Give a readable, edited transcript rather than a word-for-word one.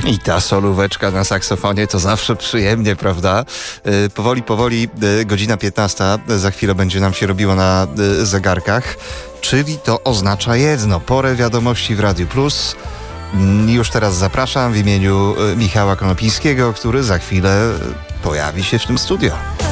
I ta solóweczka na saksofonie to zawsze przyjemnie, prawda? Powoli, godzina 15, za chwilę będzie nam się robiło na zegarkach, czyli to oznacza jedno, porę wiadomości w Radiu Plus. Już teraz zapraszam w imieniu Michała Konopińskiego, który za chwilę pojawi się w tym studio.